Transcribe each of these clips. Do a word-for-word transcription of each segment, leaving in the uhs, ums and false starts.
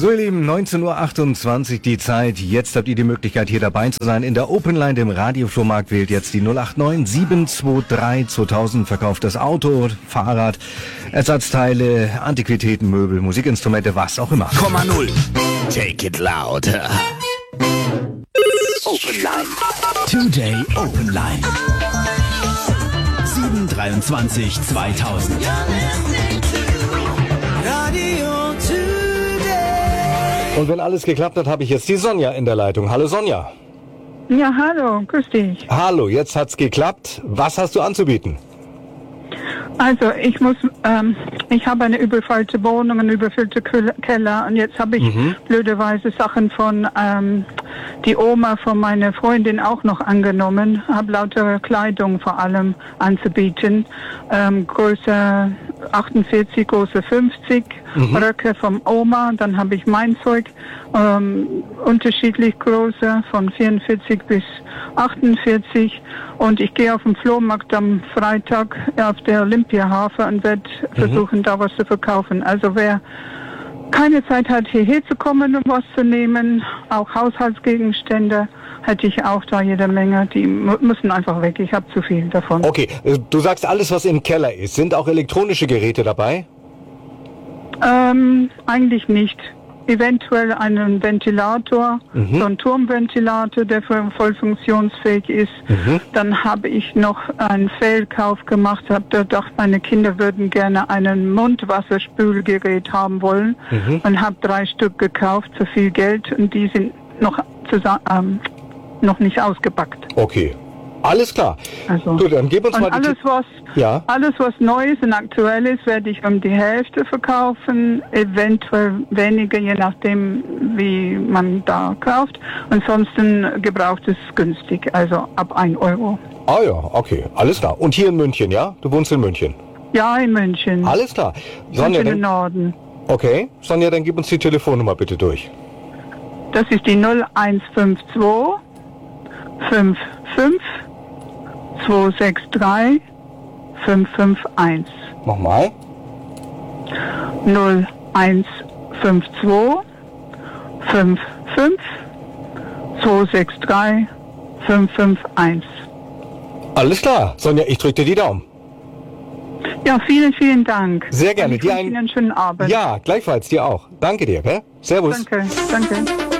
So ihr Lieben, neunzehn Uhr achtundzwanzig die Zeit. Jetzt habt ihr die Möglichkeit, hier dabei zu sein. In der Open Line, dem Radioflohmarkt, wählt jetzt die null acht neun sieben zwei drei zweitausend. Verkauft das Auto, Fahrrad, Ersatzteile, Antiquitäten, Möbel, Musikinstrumente, was auch immer. Komma null. Take it loud. Open Line. Today Open Line. sieben dreiundzwanzig zweitausend. Radio Today. Und wenn alles geklappt hat, habe ich jetzt die Sonja in der Leitung. Hallo Sonja. Ja, hallo, grüß dich. Hallo, jetzt hat's geklappt. Was hast du anzubieten? Also ich muss, ähm, ich habe eine überfüllte Wohnung, einen überfüllten Keller und jetzt habe ich mhm. blöderweise Sachen von ähm, die Oma von meiner Freundin auch noch angenommen, habe lauter Kleidung vor allem anzubieten, ähm, Größe achtundvierzig, Größe fünfzig, mhm. Röcke vom Oma, dann habe ich mein Zeug, ähm, unterschiedlich Größe von vierundvierzig bis achtundvierzig und ich gehe auf den Flohmarkt am Freitag auf der Olympiahafen und werde mhm. versuchen, da was zu verkaufen. Also wer keine Zeit hat, hierher zu kommen, um was zu nehmen, auch Haushaltsgegenstände, hätte ich auch da jede Menge. Die müssen einfach weg. Ich habe zu viel davon. Okay, du sagst alles, was im Keller ist. Sind auch elektronische Geräte dabei? Ähm, eigentlich nicht. Eventuell einen Ventilator, mhm. so ein Turmventilator, der voll funktionsfähig ist. Mhm. Dann habe ich noch einen Fehlkauf gemacht, habe gedacht, meine Kinder würden gerne einen Mundwasserspülgerät haben wollen mhm. und habe drei Stück gekauft für viel Geld und die sind noch zusammen, ähm, noch nicht ausgepackt. Okay. Alles klar. Also, du, dann gib uns und mal die alles, was, ja. alles, was neu ist und aktuell ist, werde ich um die Hälfte verkaufen, eventuell weniger, je nachdem, wie man da kauft. Ansonsten gebraucht es günstig, also ab ein Euro. Ah ja, okay, alles klar. Und hier in München, ja? Du wohnst in München? Ja, in München. Alles klar. Sonja, in dann, den Norden. Okay, Sonja, dann gib uns die Telefonnummer bitte durch. Das ist die null eins fünf zwei fünf fünf zwei sechs drei fünf fünf eins. Nochmal. null eins fünf zwei fünf fünf zwei sechs drei fünf fünf eins. Alles klar. Sonja, ich drücke dir die Daumen. Ja, vielen, vielen Dank. Sehr gerne. Ich wünsche Ihnen einen schönen Abend. Ja, gleichfalls dir auch. Danke dir, gell? Servus. Danke, danke.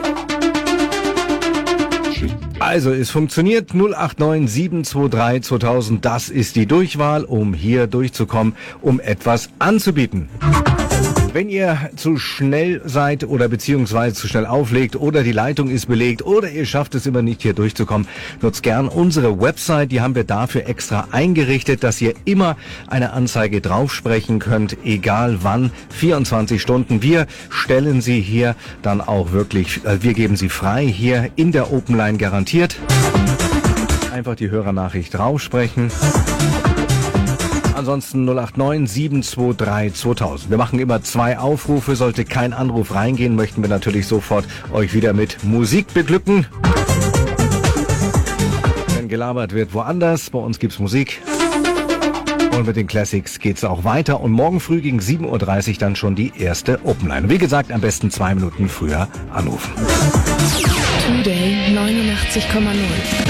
Also, es funktioniert. null acht neun sieben zwei drei zweitausend, das ist die Durchwahl, um hier durchzukommen, um etwas anzubieten. Wenn ihr zu schnell seid oder beziehungsweise zu schnell auflegt oder die Leitung ist belegt oder ihr schafft es immer nicht hier durchzukommen, nutzt gern unsere Website, die haben wir dafür extra eingerichtet, dass ihr immer eine Anzeige draufsprechen könnt, egal wann, vierundzwanzig Stunden. Wir stellen sie hier dann auch wirklich, wir geben sie frei hier in der Open Line garantiert. Einfach die Hörernachricht draufsprechen. Ansonsten null acht neun sieben zwei drei zweitausend. Wir machen immer zwei Aufrufe. Sollte kein Anruf reingehen, möchten wir natürlich sofort euch wieder mit Musik beglücken. Wenn gelabert wird woanders, bei uns gibt's Musik. Und mit den Classics geht's auch weiter. Und morgen früh gegen sieben Uhr dreißig dann schon die erste Open Line. Wie gesagt, am besten zwei Minuten früher anrufen. Today neunundachtzig Komma null.